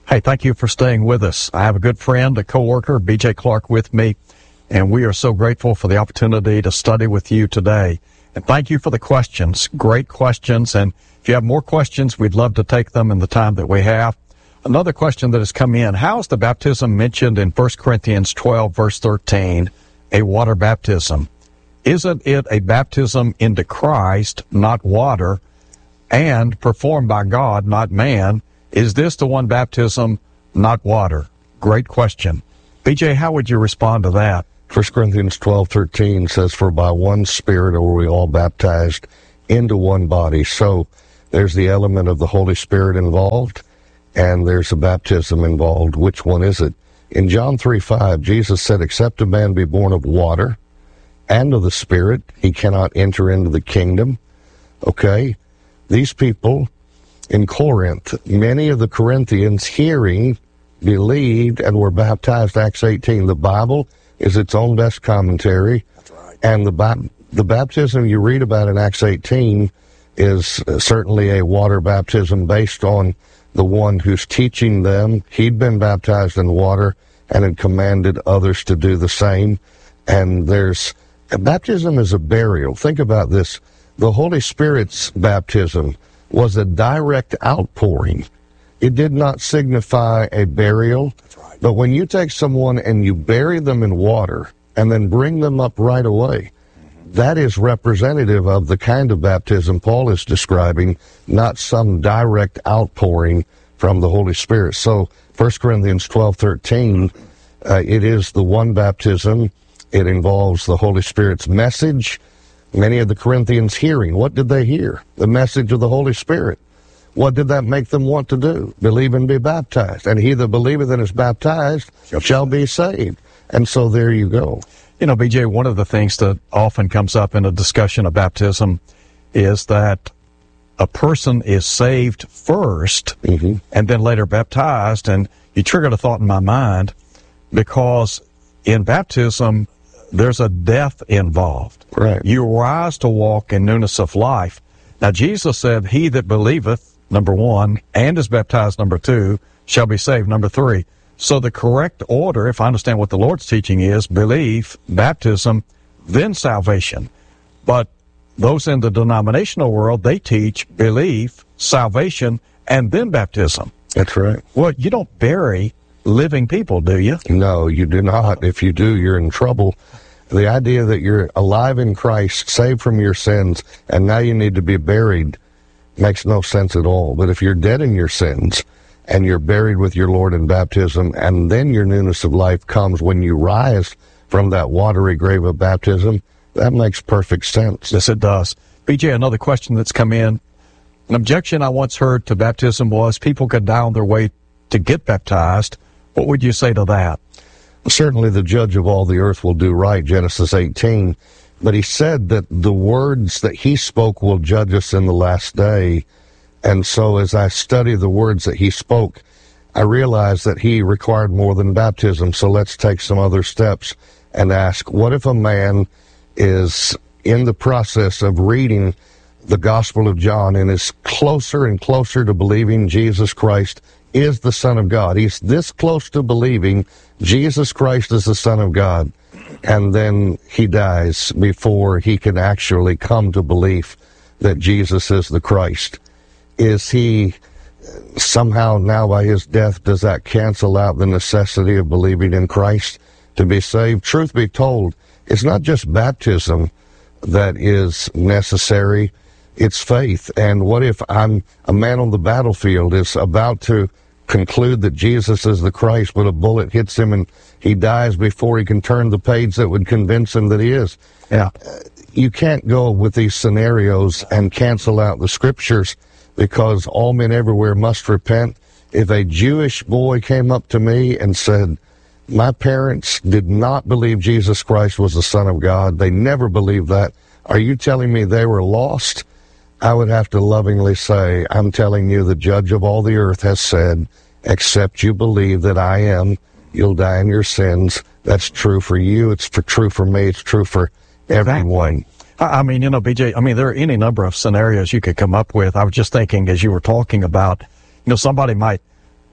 Hey, thank you for staying with us. I have a good friend, a coworker, BJ Clark, with me, and we are so grateful for the opportunity to study with you today. And thank you for the questions. Great questions. And if you have more questions, we'd love to take them in the time that we have. Another question that has come in: how is the baptism mentioned in 1 Corinthians 12, verse 13, a water baptism? Isn't it a baptism into Christ, not water, and performed by God, not man? Is this the one baptism, not water? Great question. BJ, how would you respond to that? 1 Corinthians 12:13 says, "For by one Spirit are we all baptized into one body." So there's the element of the Holy Spirit involved, and there's a baptism involved. Which one is it? In John 3:5, Jesus said, "Except a man be born of water and of the Spirit, he cannot enter into the kingdom." Okay? These people in Corinth, many of the Corinthians hearing, believed, and were baptized. Acts 18. The Bible is its own best commentary. That's right. And the baptism you read about in Acts 18 is certainly a water baptism based on the one who's teaching them. He'd been baptized in water and had commanded others to do the same. And baptism is a burial. Think about this. The Holy Spirit's baptism was a direct outpouring. It did not signify a burial. That's right. But when you take someone and you bury them in water and then bring them up right away, that is representative of the kind of baptism Paul is describing, not some direct outpouring from the Holy Spirit. So 1 Corinthians 12:13, it is the one baptism. It involves the Holy Spirit's message. Many of the Corinthians hearing, what did they hear? The message of the Holy Spirit. What did that make them want to do? Believe and be baptized. And he that believeth and is baptized shall be saved. And so there you go. You know, BJ, one of the things that often comes up in a discussion of baptism is that a person is saved first and then later baptized. And you triggered a thought in my mind, because in baptism, there's a death involved. Right. You rise to walk in newness of life. Now, Jesus said, he that believeth, number one, and is baptized, number two, shall be saved, number three. So the correct order, if I understand what the Lord's teaching is, belief, baptism, then salvation. But those in the denominational world, they teach belief, salvation, and then baptism. That's right. Well, you don't bury living people, do you? No, you do not. If you do, you're in trouble. The idea that you're alive in Christ, saved from your sins, and now you need to be buried makes no sense at all. But if you're dead in your sins and you're buried with your Lord in baptism, and then your newness of life comes when you rise from that watery grave of baptism, that makes perfect sense. Yes, it does. BJ, another question that's come in. An objection I once heard to baptism was people could die on their way to get baptized. What would you say to that? Certainly the judge of all the earth will do right, Genesis 18. But he said that the words that he spoke will judge us in the last day. And so as I study the words that he spoke, I realize that he required more than baptism. So let's take some other steps and ask, what if a man is in the process of reading the Gospel of John and is closer and closer to believing Jesus Christ is the Son of God? He's this close to believing Jesus Christ is the Son of God, and then he dies before he can actually come to belief that Jesus is the Christ. Is he somehow now by his death, does that cancel out the necessity of believing in Christ to be saved? Truth be told, it's not just baptism that is necessary, it's faith. And what if I'm a man on the battlefield is about to conclude that Jesus is the Christ, but a bullet hits him and he dies before he can turn the page that would convince him that he is? Yeah. You can't go with these scenarios and cancel out the scriptures, because all men everywhere must repent. If a Jewish boy came up to me and said, my parents did not believe Jesus Christ was the Son of God, they never believed that, are you telling me they were lost? I would have to lovingly say, I'm telling you, the judge of all the earth has said, except you believe that I am, you'll die in your sins. That's true for you, it's true for me, it's true for everyone. I mean, you know, BJ, I mean, there are any number of scenarios you could come up with. I was just thinking as you were talking about, you know, somebody might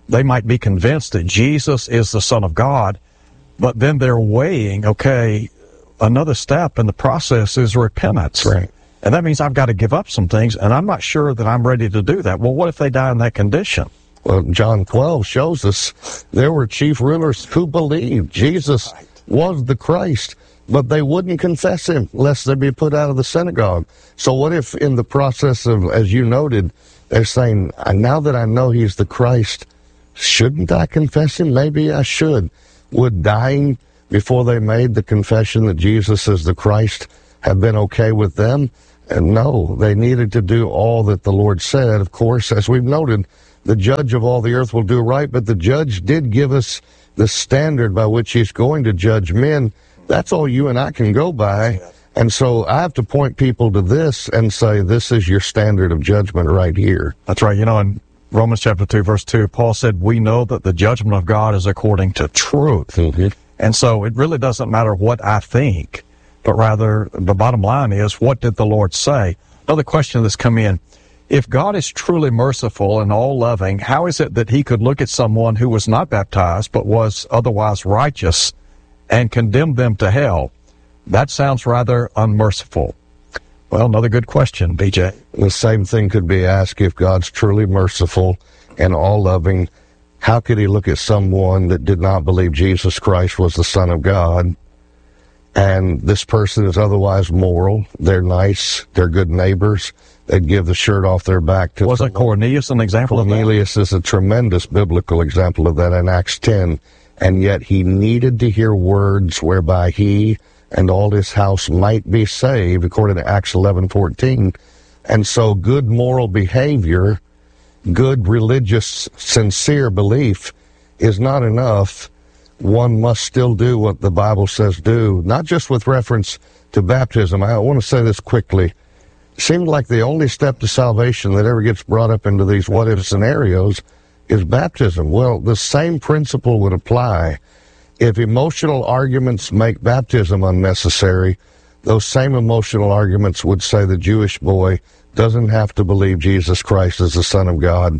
they might be convinced that Jesus is the Son of God, but then they're weighing, okay, another step in the process is repentance. Right. And that means I've got to give up some things, and I'm not sure that I'm ready to do that. Well, what if they die in that condition? Well, John 12 shows us there were chief rulers who believed Jesus was the Christ, but they wouldn't confess him lest they be put out of the synagogue. So what if in the process of, as you noted, they're saying, now that I know he's the Christ, shouldn't I confess him? Maybe I should. Would dying before they made the confession that Jesus is the Christ have been okay with them? And no, they needed to do all that the Lord said. Of course, as we've noted, the judge of all the earth will do right, but the judge did give us the standard by which he's going to judge men. That's all you and I can go by. And so I have to point people to this and say, this is your standard of judgment right here. That's right. You know, in Romans chapter 2, verse 2, Paul said, we know that the judgment of God is according to truth. Mm-hmm. And so it really doesn't matter what I think, but rather the bottom line is, what did the Lord say? Another question that's come in. If God is truly merciful and all-loving, how is it that he could look at someone who was not baptized but was otherwise righteous and condemn them to hell? That sounds rather unmerciful. Well, another good question, BJ. The same thing could be asked if God's truly merciful and all-loving. How could he look at someone that did not believe Jesus Christ was the Son of God, and this person is otherwise moral, they're nice, they're good neighbors, they'd give the shirt off their back to Wasn't Cornelius an example of that? Cornelius is a tremendous biblical example of that in Acts 10, and yet he needed to hear words whereby he and all his house might be saved, according to Acts 11:14. And so good moral behavior, good religious, sincere belief is not enough. One must still do what the Bible says do, not just with reference to baptism. I want to say this quickly. It seems like the only step to salvation that ever gets brought up into these what-if scenarios is baptism. Well, the same principle would apply. If emotional arguments make baptism unnecessary, those same emotional arguments would say the Jewish boy doesn't have to believe Jesus Christ is the Son of God,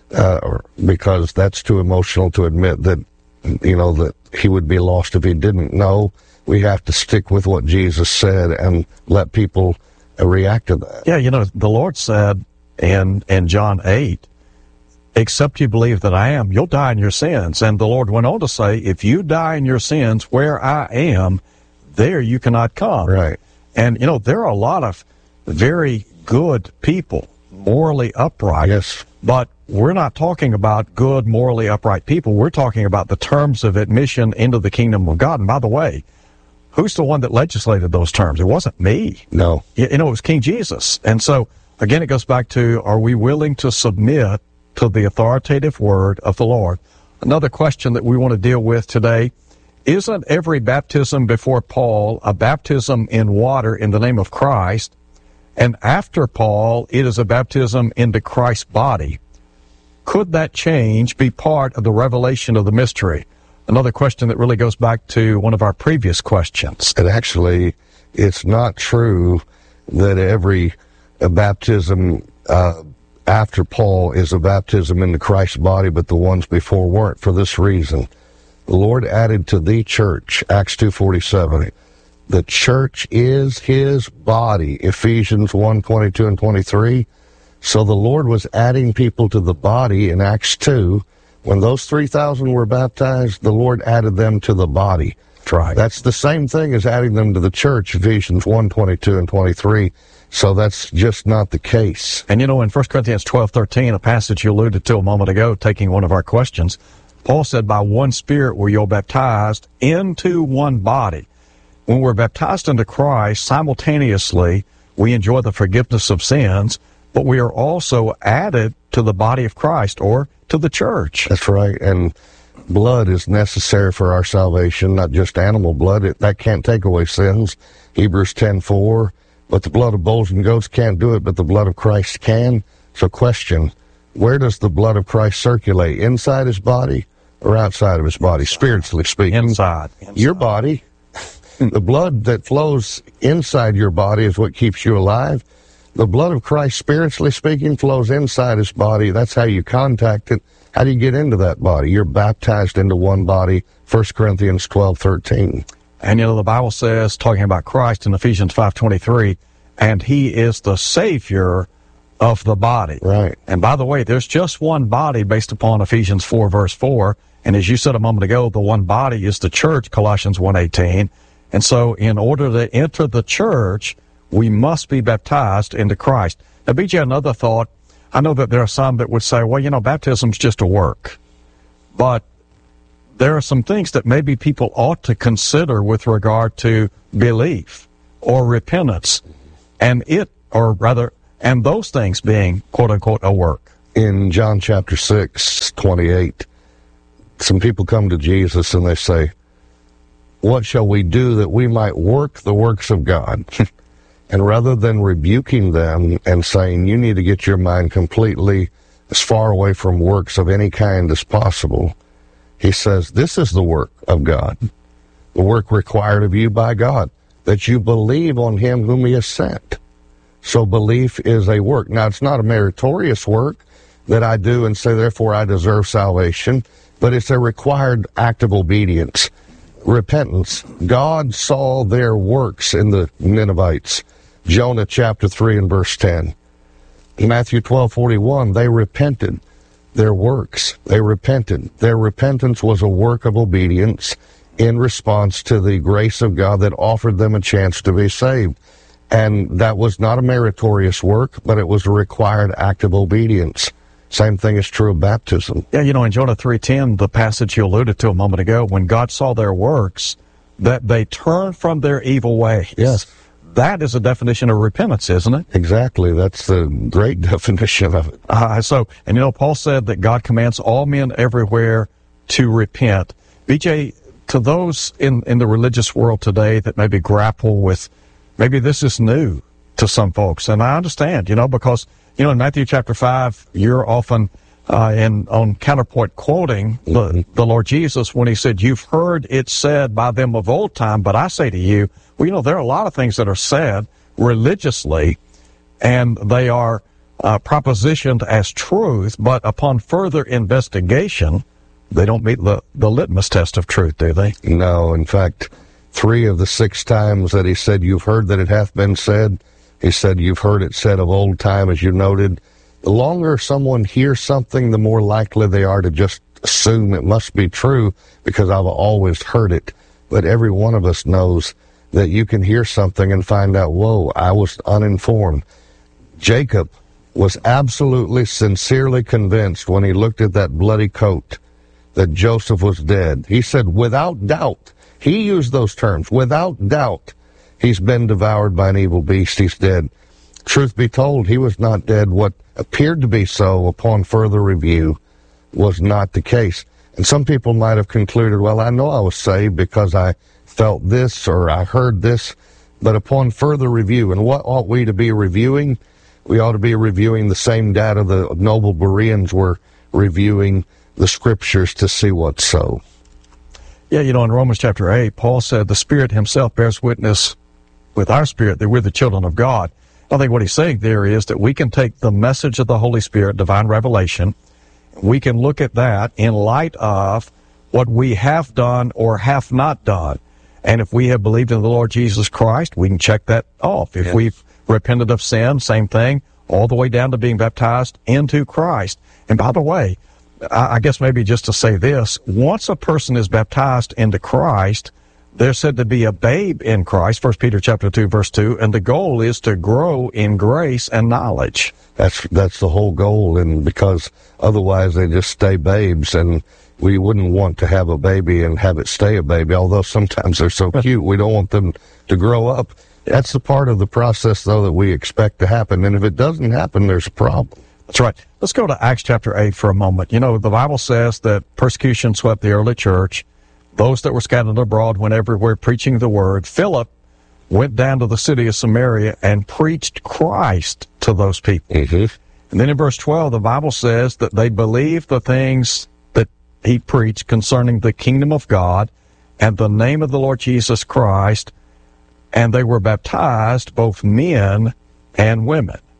because that's too emotional to admit that, that he would be lost if he didn't. No, we have to stick with what Jesus said and let people react to that. Yeah, the Lord said in John 8, except you believe that I am, you'll die in your sins. And the Lord went on to say, if you die in your sins where I am, there you cannot come. Right. And, there are a lot of very good people, morally upright. Yes. But we're not talking about good, morally upright people. We're talking about the terms of admission into the kingdom of God. And by the way, who's the one that legislated those terms? It wasn't me. No. It was King Jesus. And so, again, it goes back to, are we willing to submit to the authoritative word of the Lord? Another question that we want to deal with today, isn't every baptism before Paul a baptism in water in the name of Christ? And after Paul, it is a baptism into Christ's body. Could that change be part of the revelation of the mystery? Another question that really goes back to one of our previous questions. And actually, it's not true that every baptism after Paul is a baptism into Christ's body, but the ones before weren't, for this reason. The Lord added to the church, Acts 2:47, the church is his body, Ephesians 1:22 and 23. So the Lord was adding people to the body in Acts 2. When those 3,000 were baptized, the Lord added them to the body. That's right. That's the same thing as adding them to the church, Ephesians 1:22 and 23. So that's just not the case. And in 1 Corinthians 12:13, a passage you alluded to a moment ago, taking one of our questions, Paul said, by one Spirit were you baptized into one body. When we're baptized into Christ, simultaneously, we enjoy the forgiveness of sins, but we are also added to the body of Christ, or to the church. That's right. And blood is necessary for our salvation, not just animal blood. That can't take away sins. Hebrews 10:4. But the blood of bulls and goats can't do it, but the blood of Christ can. So question, where does the blood of Christ circulate? Inside his body or outside of his body, spiritually speaking? Inside. Your body. The blood that flows inside your body is what keeps you alive. The blood of Christ, spiritually speaking, flows inside his body. That's how you contact it. How do you get into that body? You're baptized into one body, 1 Corinthians 12:13. And, the Bible says, talking about Christ in Ephesians 5:23, and he is the Savior of the body. Right. And by the way, there's just one body based upon Ephesians 4, verse 4. And as you said a moment ago, the one body is the church, Colossians 1:18. And so in order to enter the church, we must be baptized into Christ. Now, BJ, another thought. I know that there are some that would say, well, baptism's just a work. But there are some things that maybe people ought to consider with regard to belief or repentance, and those things being, quote unquote, a work. In John chapter 6:28, some people come to Jesus and they say, what shall we do that we might work the works of God? And rather than rebuking them and saying, you need to get your mind completely as far away from works of any kind as possible, he says, this is the work of God, the work required of you by God, that you believe on him whom he has sent. So belief is a work. Now, it's not a meritorious work that I do and say, therefore, I deserve salvation, but it's a required act of obedience. Repentance. God saw their works in the Ninevites. Jonah chapter 3 and verse 10. In Matthew 12:41, they repented. Their works. They repented. Their repentance was a work of obedience in response to the grace of God that offered them a chance to be saved. And that was not a meritorious work, but it was a required act of obedience. Same thing is true of baptism. Yeah, in Jonah 3:10, the passage you alluded to a moment ago, when God saw their works, that they turned from their evil ways. Yes. That is a definition of repentance, isn't it? Exactly. That's the great definition of it. Paul said that God commands all men everywhere to repent. BJ, to those in the religious world today that maybe grapple with, maybe this is new to some folks, and I understand, because, in Matthew chapter 5, you're often on counterpoint quoting the Lord Jesus when he said, you've heard it said by them of old time, but I say to you, there are a lot of things that are said religiously, and they are propositioned as truth, but upon further investigation, they don't meet the litmus test of truth, do they? No, in fact, 3 of the 6 times that he said, you've heard that it hath been said, he said, you've heard it said of old time, as you noted. The longer someone hears something, the more likely they are to just assume it must be true because I've always heard it. But every one of us knows that you can hear something and find out, whoa, I was uninformed. Jacob was absolutely, sincerely convinced when he looked at that bloody coat that Joseph was dead. He said, without doubt, he used those terms, without doubt, he's been devoured by an evil beast, he's dead. Truth be told, he was not dead. What appeared to be so upon further review was not the case. And some people might have concluded, well, I know I was saved because I felt this or I heard this, but upon further review, and what ought we to be reviewing? We ought to be reviewing the same data the noble Bereans were reviewing the scriptures to see what's so. Yeah, in Romans chapter 8, Paul said the Spirit himself bears witness with our spirit that we're the children of God. I think what he's saying there is that we can take the message of the Holy Spirit, divine revelation, we can look at that in light of what we have done or have not done. And if we have believed in the Lord Jesus Christ, we can check that off. If we've repented of sin, same thing, all the way down to being baptized into Christ. And by the way, I guess maybe just to say this, once a person is baptized into Christ, they're said to be a babe in Christ, 1 Peter chapter 2, verse 2, and the goal is to grow in grace and knowledge. That's the whole goal, and because otherwise they just stay babes, and we wouldn't want to have a baby and have it stay a baby, although sometimes they're so cute, we don't want them to grow up. That's the part of the process, though, that we expect to happen, and if it doesn't happen, there's a problem. That's right. Let's go to Acts chapter 8 for a moment. The Bible says that persecution swept the early church. Those that were scattered abroad went everywhere preaching the word. Philip went down to the city of Samaria and preached Christ to those people. Mm-hmm. And then in verse 12, the Bible says that they believed the things that he preached concerning the kingdom of God and the name of the Lord Jesus Christ, and they were baptized, both men and women.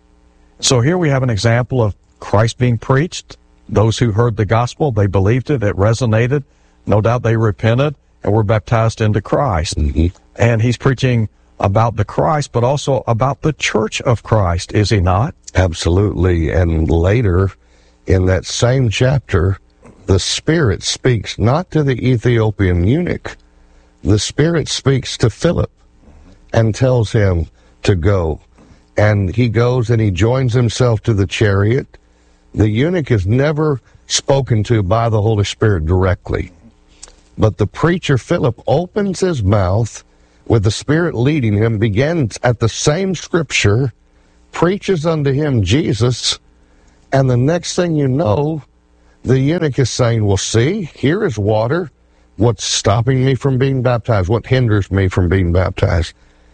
So here we have an example of Christ being preached. Those who heard the gospel, they believed it, it resonated. No doubt they repented and were baptized into Christ. Mm-hmm. And he's preaching about the Christ, but also about the church of Christ, is he not? Absolutely. And later in that same chapter, the Spirit speaks not to the Ethiopian eunuch. The Spirit speaks to Philip and tells him to go. And he goes and he joins himself to the chariot. The eunuch is never spoken to by the Holy Spirit directly. But the preacher Philip opens his mouth with the Spirit leading him, begins at the same scripture, preaches unto him Jesus, and the next thing you know, the eunuch is saying, well, see, here is water. What's stopping me from being baptized? What hinders me from being baptized?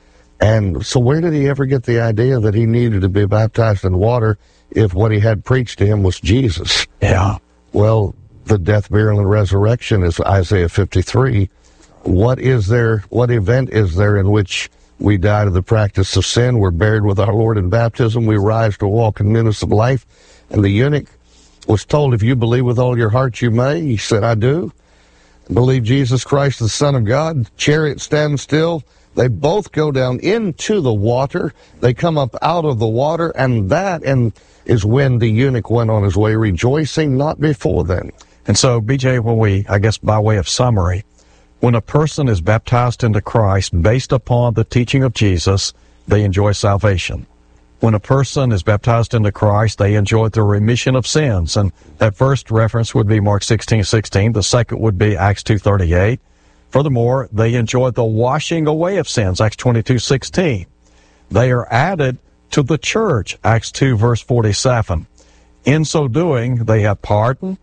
And so where did he ever get the idea that he needed to be baptized in water if what he had preached to him was Jesus? Yeah. Well, the death, burial, and resurrection is Isaiah 53. What event is there in which we die to the practice of sin, we're buried with our Lord in baptism, we rise to walk in newness of life? And the eunuch was told, if you believe with all your heart, you may. He said, I do. Believe Jesus Christ, the Son of God. Chariot stands still. They both go down into the water. They come up out of the water, and that is when the eunuch went on his way rejoicing, not before then. And so, BJ, I guess by way of summary, when a person is baptized into Christ based upon the teaching of Jesus, they enjoy salvation. When a person is baptized into Christ, they enjoy the remission of sins. And that first reference would be Mark 16:16. The second would be Acts 2:38. Furthermore, they enjoy the washing away of sins, Acts 22:16. They are added to the church, Acts 2, verse 47. In so doing, they have pardon,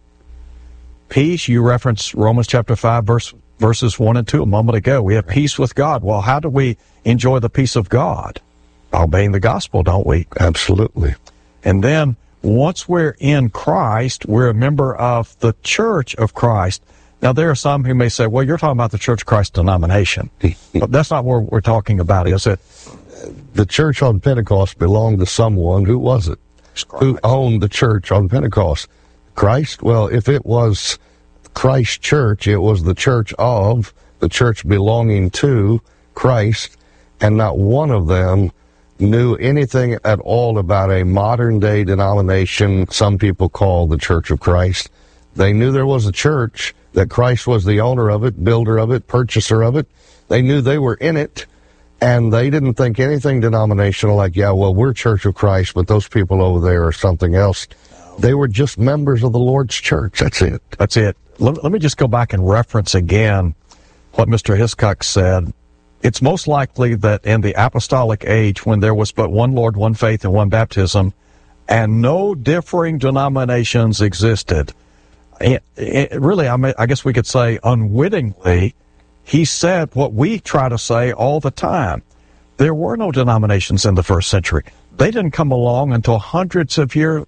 peace. You referenced Romans chapter 5, verses 1 and 2 a moment ago. We have peace with God. Well, how do we enjoy the peace of God? By obeying the gospel, don't we? Absolutely. And then, once we're in Christ, we're a member of the church of Christ. Now, there are some who may say, well, you're talking about the Church of Christ denomination. But that's not what we're talking about, is it? The church on Pentecost belonged to someone. Who was it? Who owned the church on Pentecost? Christ? Well, if it was Christ's church, it was the church of, the church belonging to Christ, and not one of them knew anything at all about a modern-day denomination some people call the Church of Christ. They knew there was a church, that Christ was the owner of it, builder of it, purchaser of it. They knew they were in it, and they didn't think anything denominational like, yeah, well, we're Church of Christ, but those people over there are something else. They were just members of the Lord's church. That's it. That's it. Let me just go back and reference again what Mr. Hiscox said. It's most likely that in the apostolic age, when there was but one Lord, one faith, and one baptism, and no differing denominations existed, really, I guess we could say unwittingly, he said what we try to say all the time. There were no denominations in the first century. They didn't come along until hundreds of years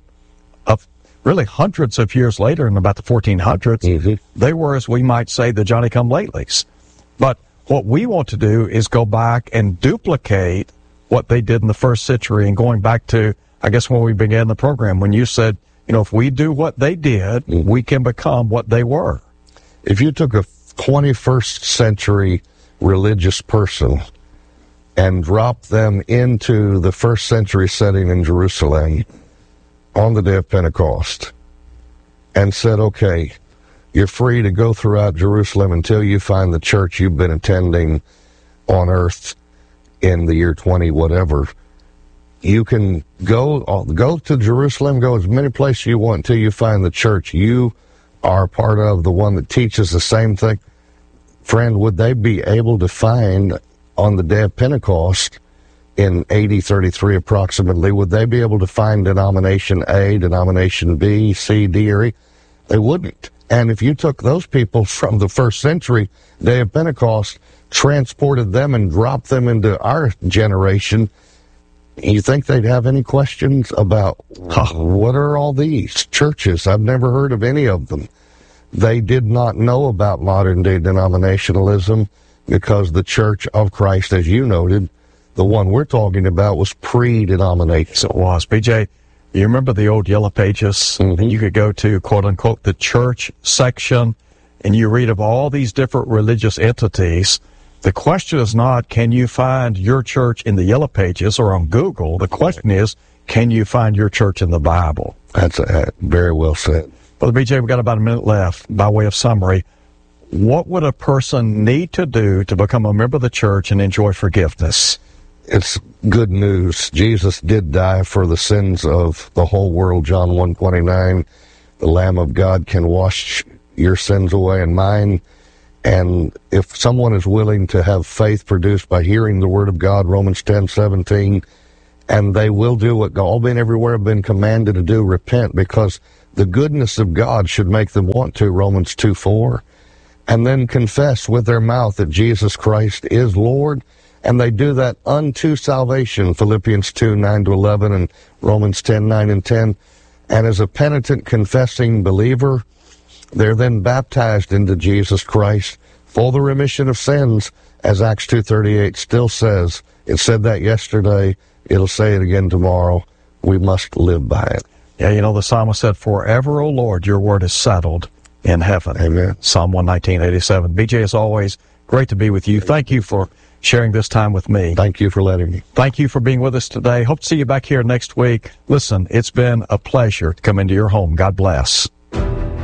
later, in about the 1400s. Mm-hmm. They were, as we might say, the Johnny-come-latelys. But what we want to do is go back and duplicate what they did in the first century, and going back to, I guess, when we began the program, when you said, if we do what they did, we can become what they were. If you took a 21st century religious person and dropped them into the first century setting in Jerusalem on the day of Pentecost and said, okay, you're free to go throughout Jerusalem until you find the church you've been attending on earth in the year 20 whatever, you can go to Jerusalem, go as many places you want until you find the church you are part of, the one that teaches the same thing. Friend, would they be able to find on the day of Pentecost in AD 33 approximately, would they be able to find denomination A, denomination B, C, D, or E? They wouldn't. And if you took those people from the first century day of Pentecost, transported them and dropped them into our generation, you think they'd have any questions about what are all these churches? I've never heard of any of them. They did not know about modern-day denominationalism because the Church of Christ, as you noted, the one we're talking about, was pre-denominational. So it was. BJ, You remember the old Yellow Pages? Mm-hmm. You could go to, quote unquote, the church section, and you read of all these different religious entities. The question is not, can you find your church in the Yellow Pages or on Google? The question is, can you find your church in the Bible? That's very well said. Brother BJ, we've got about a minute left. By way of summary, what would a person need to do to become a member of the church and enjoy forgiveness? It's good news. Jesus did die for the sins of the whole world, John 1:29. The Lamb of God can wash your sins away and mine. And if someone is willing to have faith produced by hearing the Word of God, Romans 10:17, and they will do what all men everywhere have been commanded to do, repent, because the goodness of God should make them want to, Romans 2:4, and then confess with their mouth that Jesus Christ is Lord, and they do that unto salvation, Philippians 2:9-11 and Romans 10:9 and 10. And as a penitent, confessing believer, they're then baptized into Jesus Christ for the remission of sins, as Acts 2:38 still says. It said that yesterday. It'll say it again tomorrow. We must live by it. Yeah, you know, the psalmist said, forever, O Lord, your word is settled in heaven. Amen. Psalm 119:87. BJ, as always, great to be with you. Thank you for sharing this time with me. Thank you for letting me. Thank you for being with us today. Hope to see you back here next week. Listen, it's been a pleasure to come into your home. God bless.